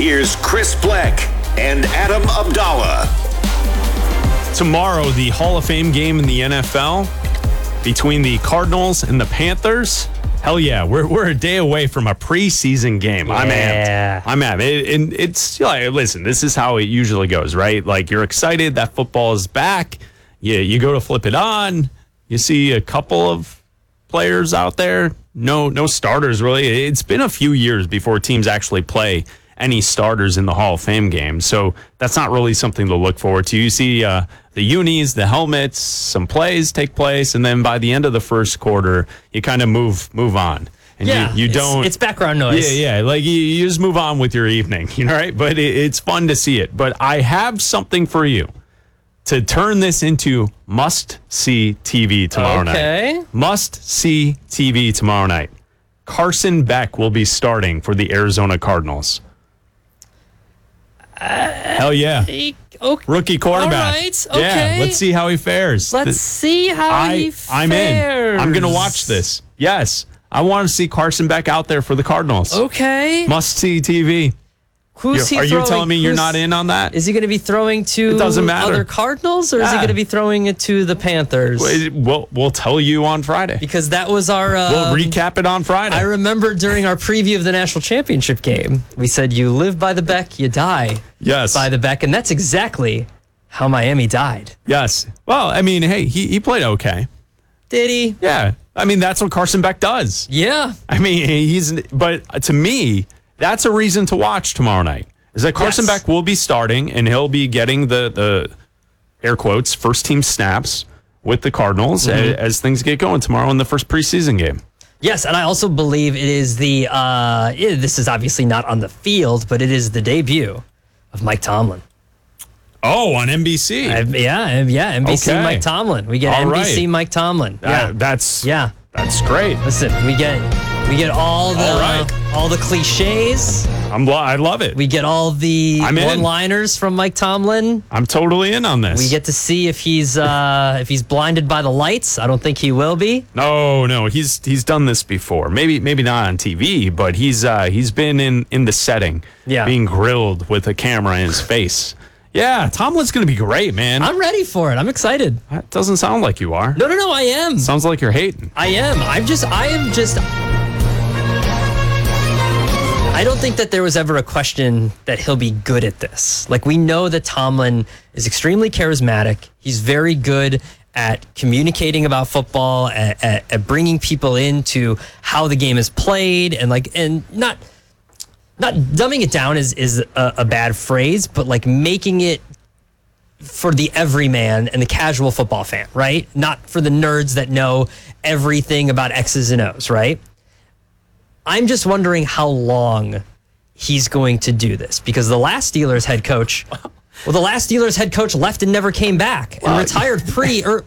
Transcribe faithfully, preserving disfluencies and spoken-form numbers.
Here's Chris Bleck and Adam Abdallah. Tomorrow, the Hall of Fame game in the N F L between the Cardinals and the Panthers. Hell yeah, we're we're a day away from a preseason game. Yeah. I'm amped. I'm amped. It, and it's like, listen, this is how it usually goes, right? Like, you're excited that football is back. You, you go to flip it on. You see a couple of players out there. No, no starters, really. It's been a few years before teams actually play any starters in the Hall of Fame game. So that's not really something to look forward to. You see uh, the unis, the helmets, some plays take place, and then by the end of the first quarter, you kind of move move on. And yeah, you, you it's, don't. It's background noise. Yeah, yeah. Like you, you just move on with your evening, you know, right? But it, it's fun to see it. But I have something for you to turn this into must-see T V tomorrow Okay. night. Must-see T V tomorrow night. Carson Beck will be starting for the Arizona Cardinals. Uh, Hell yeah. Okay. Rookie quarterback. All right. Okay. Yeah, let's see how he fares. Let's Th- see how I, he I'm fares. in. I'm going to watch this. Yes. I want to see Carson Beck out there for the Cardinals. Okay. Must-see T V. Who's he Are throwing? you telling me you're Who's- not in on that? Is he going to be throwing to It doesn't matter. other Cardinals, or is he Yeah. going to be throwing it to the Panthers? We'll, we'll tell you on Friday. Because that was our... Um, We'll recap it on Friday. I remember during our preview of the national championship game, we said you live by the Beck, you die yes. by the Beck, and that's exactly how Miami died. Yes. Well, I mean, hey, he, he played okay. Did he? Yeah. I mean, that's what Carson Beck does. Yeah. I mean, he's, but to me, that's a reason to watch tomorrow night. Is that Carson Yes. Beck will be starting, and he'll be getting the, the air quotes, first team snaps with the Cardinals Mm-hmm. as, as things get going tomorrow in the first preseason game. Yes, and I also believe it is the, uh, it- this is obviously not on the field, but it is the debut of Mike Tomlin. Oh, on N B C. Uh, yeah, yeah, N B C Okay. Mike Tomlin. We get All N B C right. Mike Tomlin. That- Yeah, That's yeah. that's great. Listen, we get we get all the All right. all the cliches. I'm lo- I love it. We get all the I'm in. one-liners from Mike Tomlin. I'm totally in on this. We get to see if he's uh, if he's blinded by the lights. I don't think he will be. No, no, he's he's done this before. Maybe maybe not on T V, but he's uh, he's been in, in the setting, Yeah. being grilled with a camera in his face. Yeah, Tomlin's gonna be great, man. I'm ready for it. I'm excited. That doesn't sound like you are. No, no, no. I am. Sounds like you're hating. I am. I'm just. I am just. I don't think that there was ever a question that he'll be good at this. Like, we know that Tomlin is extremely charismatic. He's very good at communicating about football, at, at, at bringing people into how the game is played, and like, and not, not dumbing it down is is a, a bad phrase, but like making it for the everyman and the casual football fan, right? Not for the nerds that know everything about X's and O's, right? I'm just wondering how long he's going to do this, because the last Steelers head coach, well, the last Steelers head coach left and never came back and Well, retired pretty early.